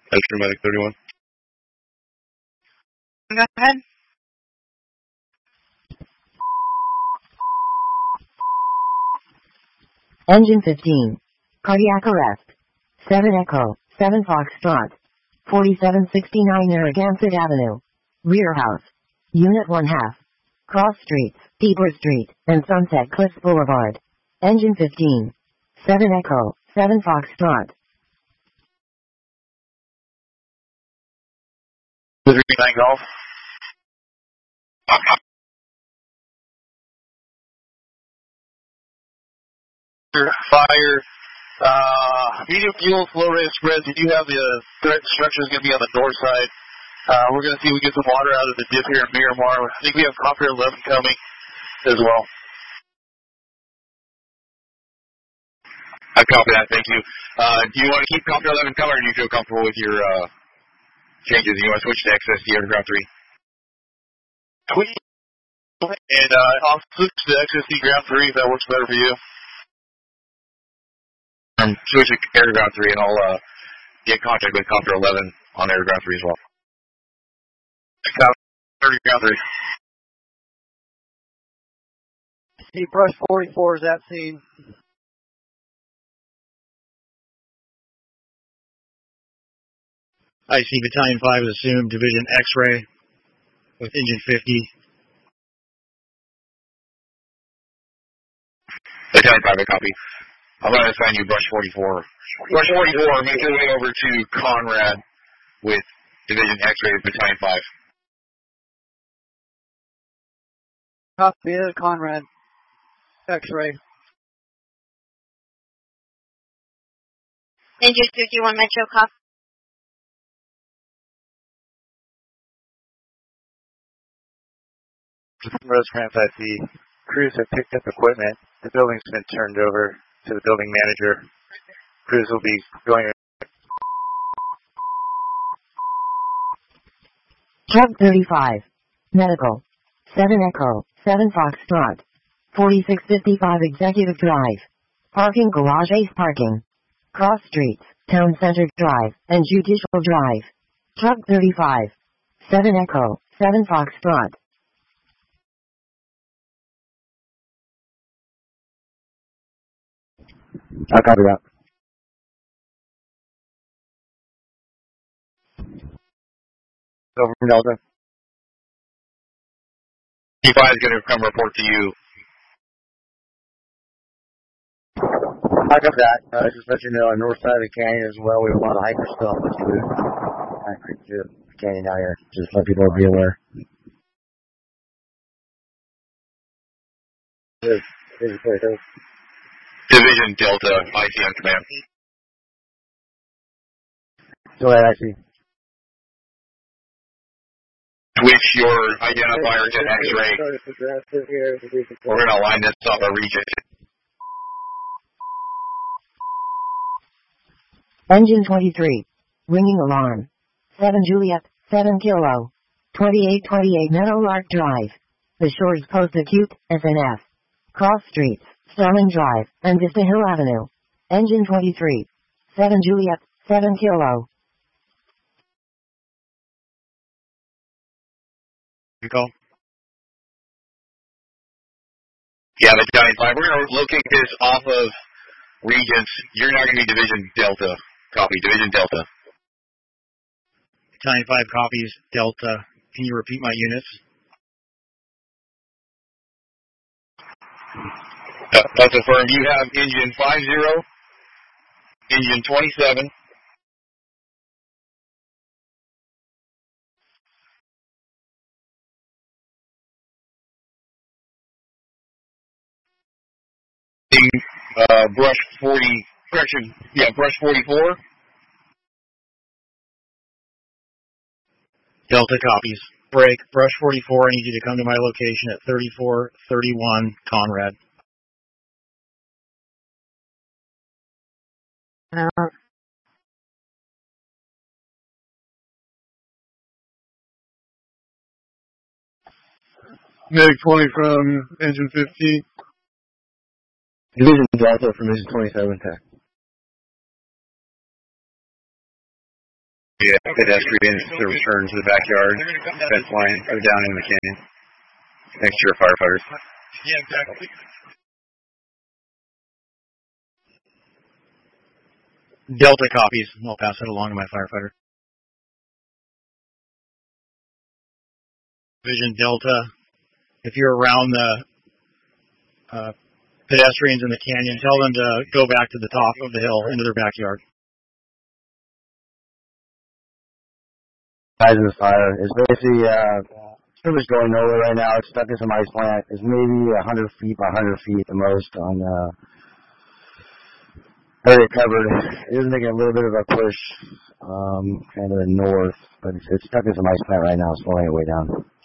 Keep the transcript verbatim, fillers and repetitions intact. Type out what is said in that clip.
Extra Medic thirty-one. Go ahead. Engine fifteen. Cardiac arrest. seven Echo, seven Foxtrot. forty-seven sixty-nine Narragansett Avenue. Rear house. Unit one half. Cross streets, Peeper Street, and Sunset Cliffs Boulevard. Engine fifteen. seven Echo, seven Foxtrot. three nine Golf. Fire. Uh, medium fuel, flow rate spreads. We do have the uh, threat structure is going to be on the north side. Uh, we're going to see if we get some water out of the dip here in Miramar. I think we have Copter eleven coming as well. I copy that. Thank you. Uh, do you want to keep Copter eleven coming, or do you feel comfortable with your uh, changes? Do you want to switch to X S D Aircraft three? Tweet. And uh, I'll switch to X S D Ground three if that works better for you. I'm switching to Aircraft three, and I'll uh, get contact with Copter eleven on Aircraft three as well. Aircraft three. See, Brush forty-four is at scene. I see Battalion five is assumed Division X-Ray with Engine fifty. Battalion five, I copy. I'm going to assign you Brush forty-four. Brush forty-four, make your way over to Conrad with Division X-Ray with Battalion five. Copy it, Conrad. X-Ray. Engine fifty-one Metro copy. Rosecrans, I see crews have picked up equipment. The building's been turned over to the building manager. Crews will be going. Truck thirty-five. Medical. seven Echo, seven Foxtrot. forty-six fifty-five Executive Drive. Parking Garage Ace Parking. Cross Streets, Town Center Drive, and Judicial Drive. Truck thirty-five. seven Echo, seven Foxtrot. I'll copy that. Over from Delta. T five is going to come report to you. I got that. Uh, just let you know, on the north side of the canyon as well, we have a lot of hikers still on this route. Hikers to the canyon out here. Just let people be aware. Here's, here's the place. Division Delta, I C on command. Go ahead, I see. Switch your identifier to X-ray. We're going to line this up a region. Engine twenty-three. Ringing alarm. seven Juliet, seven Kilo. twenty-eight twenty-eight Meadowlark Drive. The Shores Post Acute, S N F. Cross Streets, Sterling Drive, and Vista Hill Avenue. Engine twenty-three. seven Juliet, seven Kilo. You call? Yeah, Battalion five. We're going to locate this off of Regents. You're not going to be Division Delta. Copy, Division Delta. Battalion five copies, Delta. Can you repeat my units? Uh, that's affirmed. You have Engine five zero, Engine twenty-seven, uh, Brush forty, correction, yeah, Brush forty-four. Delta copies. Break. Brush forty-four, I need you to come to my location at thirty-four thirty-one Conrad. Uh, Medic twenty from Engine fifteen. Division Delta from Engine twenty-seven Tech. Yeah, pedestrians to return to the backyard fence line or down in the canyon next to your firefighters. Yeah, exactly. Delta copies. I'll pass it along to my firefighter. Vision Delta. If you're around the uh, pedestrians in the canyon, tell them to go back to the top of the hill into their backyard. Size of the fire is basically uh, pretty much going nowhere right now. It's stuck in some ice plant. It's maybe one hundred feet by one hundred feet the most on uh, area covered. It is making a little bit of a push um, kind of the north, but it's, it's stuck in some ice plant right now, slowing it way down.